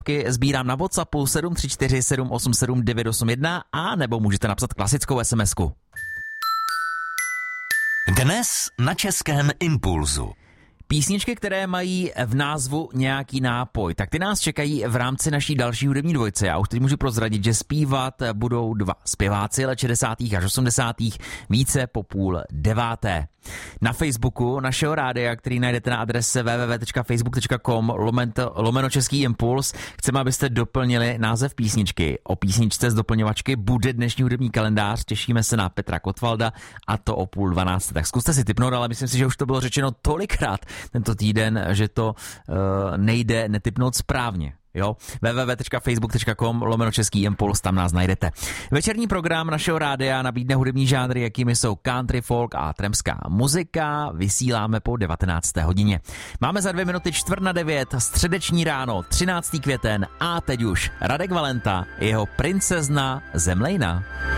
Sbírám na WhatsAppu 734 787 981 a nebo můžete napsat klasickou SMS-ku. Dnes na Českém Impulzu. Písničky, které mají v názvu nějaký nápoj, tak ty nás čekají v rámci naší další hudební dvojce. Já už teď můžu prozradit, že zpívat budou dva zpěváci let 60. až 80. více po 8:30. Na Facebooku našeho rádia, který najdete na adrese www.facebook.com/Český Impuls, chceme, abyste doplnili název písničky. O písničce z doplňovačky bude dnešní hudební kalendář. Těšíme se na Petra Kotwalda a to o 11:30. Tak zkuste si tipnout, ale myslím si, že už to bylo řečeno tolikrát tento týden, že to nejde netipnout správně. Jo, www.facebook.com/Český Impuls, tam nás najdete. Večerní program našeho rádia nabídne hudební žánry, jakými jsou country, folk a tramská muzika. Vysíláme po 19. hodině. Máme za 2 minuty 8:45, středeční ráno, 13. květen a teď už Radek Valenta, jeho princezna Zemlejna.